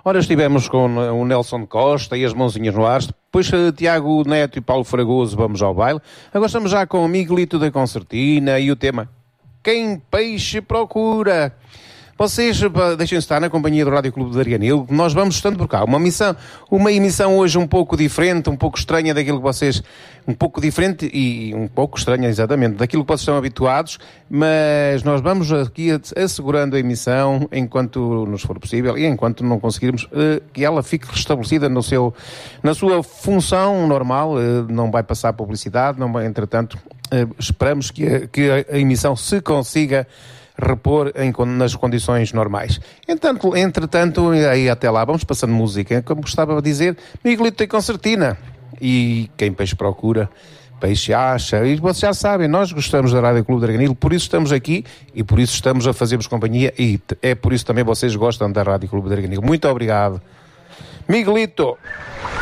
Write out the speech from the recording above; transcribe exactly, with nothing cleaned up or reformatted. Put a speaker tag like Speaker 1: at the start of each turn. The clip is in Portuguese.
Speaker 1: Ora, estivemos com o Nelson Costa e as mãozinhas no ar. Depois Tiago Neto e Paulo Fragoso, vamos ao baile. Agora estamos já com o Miguelito da Concertina e o tema Quem Peixe Procura. Vocês deixem-se estar na companhia do Rádio Clube de Arganil. Nós vamos estando por cá. Uma missão, uma emissão hoje um pouco diferente, um pouco estranha daquilo que vocês... Um pouco diferente e um pouco estranha, exatamente, daquilo que vocês estão habituados. Mas nós vamos aqui assegurando a emissão enquanto nos for possível e enquanto não conseguirmos que ela fique restabelecida no seu, na sua função normal. Não vai passar publicidade, não vai, entretanto, esperamos que a, que a emissão se consiga repor em, nas condições normais. Entretanto, entretanto, aí até lá, vamos passando música. Como gostava de dizer, Miguelito tem Concertina. E quem peixe procura, peixe acha. E vocês já sabem, nós gostamos da Rádio Clube de Arganil, por isso estamos aqui e por isso estamos a fazer-vos companhia e é por isso também vocês gostam da Rádio Clube de Arganil. Muito obrigado. Miguelito.